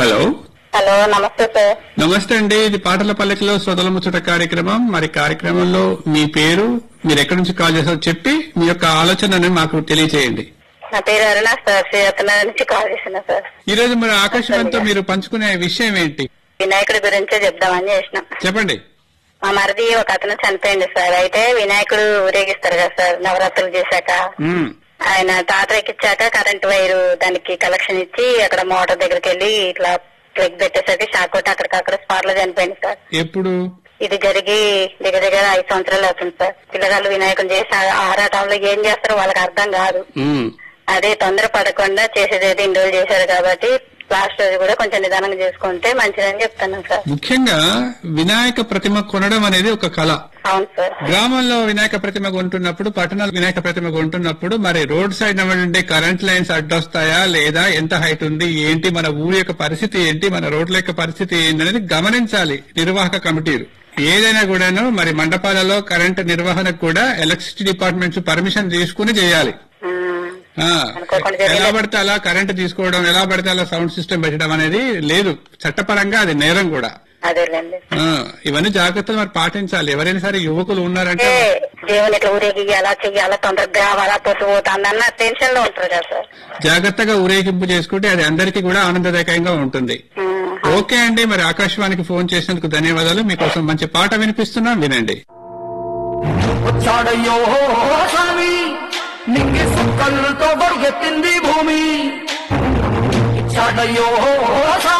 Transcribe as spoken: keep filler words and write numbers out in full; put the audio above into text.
Hello hello, నమస్తే sir. నమస్తే అండి. ఇది పాటల పల్లకిలో శ్రోతల ముచ్చట కార్యక్రమం. మరి కార్యక్రమంలో మీ పేరు, మీరు ఎక్కడి నుంచి కాల్ చేశారో చెప్పి మీ యొక్క ఆలోచనని మాకు తెలియజేయండి. నా పేరు అరుణ సార్, శ్రీరత్న నుంచి కాల్ చేసిన సార్. ఈ రోజు మరి ఆకాశవాణితో మీరు పంచుకునే విషయం ఏంటి? వినాయకుడి గురించే చెప్దామని చేసిన. చెప్పండి. మా మరిది ఒక అతను చనిపోయింది సార్. అయితే వినాయకుడు ఊరేగిస్తారు కదా సార్ నవరాత్రులు చేశాక. మ్మ్. ఆయన టాటర్ ఎక్కిచ్చాక కరెంట్ వైరు దానికి కలెక్షన్ ఇచ్చి అక్కడ మోటార్ దగ్గరికి వెళ్లి ఇట్లా ప్లగ్ పెట్టేసరికి షాక్ కొట్టి అక్కడికక్కడ స్పాట్ లో చనిపోయింది సార్. ఎప్పుడు? ఇది జరిగి దగ్గర దగ్గర ఐదు సంవత్సరాలు అవుతుంది సార్. పిల్లగాళ్ళు వినాయకుడు చేసి ఆరాటంలో ఏం చేస్తారో వాళ్ళకి అర్థం కాదు. మ్మ్. అదే తొందర పడకుండా చేసేది ఇన్ని రోజులు చేశారు కాబట్టి లాస్ట్ రోజు కూడా కొంచెం నిదానంగా చేసుకుంటే మంచిదని చెప్తున్నాను సార్. ముఖ్యంగా వినాయక ప్రతిమ కొనడం అనేది ఒక కళ. అవును సార్. గ్రామంలో వినాయక ప్రతిమ కొంటున్నప్పుడు, పట్టణాలు వినాయక ప్రతిమ కొంటున్నప్పుడు మరి రోడ్ సైడ్ నుండి కరెంట్ లైన్స్ అడ్డొస్తాయా లేదా, ఎంత హైట్ ఉంది ఏంటి, మన ఊరి యొక్క పరిస్థితి ఏంటి, మన రోడ్ల యొక్క పరిస్థితి ఏంటి అనేది గమనించాలి నిర్వాహక కమిటీలు. ఏదైనా కూడాను మరి మండపాలలో కరెంట్ నిర్వహణకు కూడా ఎలక్ట్రిసిటీ డిపార్ట్మెంట్స్ పర్మిషన్ తీసుకుని చేయాలి. ఆ, ఎలా పడితే అలా కరెంట్ తీసుకోవడం, ఎలా పడితే అలా సౌండ్ సిస్టమ్ పెట్టడం అనేది లేదు. చట్టపరంగా అది నేరం కూడా. అదేలేండి. ఆ, ఇవన్నీ జాగ్రత్తలు మరి పాటించాలి. ఎవరైనా సరే యువకులు ఉన్నారంటే దేవుని ఇట్లా ఊరేగి అలా చెయ్యాలా, తొందరగా కావాలా, పొట్టు పోతాందన్న టెన్షన్ లో ఉంటారు కదా సార్. జాగ్రత్తగా ఊరేగింపు చేసుకుంటే అది అందరికీ కూడా ఆనందదాయకంగా ఉంటుంది. ఓకే అండి, మరి ఆకాశవాణికి ఫోన్ చేసినందుకు ధన్యవాదాలు. మీకోసం మంచి పాట వినిపిస్తున్నాం, వినండి. వచ్చాడయ్యో స్వామి, నింగి సుక్కలతో బరుగెత్తింది భూమి. ఇచ్చాడయ్యో